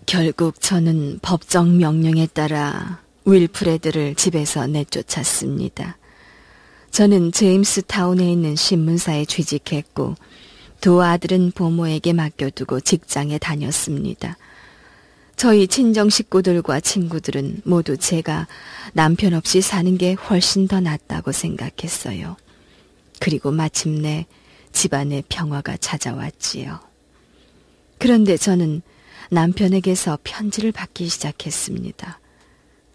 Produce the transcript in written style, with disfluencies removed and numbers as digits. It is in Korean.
결국 저는 법정 명령에 따라 윌프레드를 집에서 내쫓았습니다. 저는 제임스타운에 있는 신문사에 취직했고 두 아들은 부모에게 맡겨두고 직장에 다녔습니다. 저희 친정 식구들과 친구들은 모두 제가 남편 없이 사는 게 훨씬 더 낫다고 생각했어요. 그리고 마침내 집안에 평화가 찾아왔지요. 그런데 저는 남편에게서 편지를 받기 시작했습니다.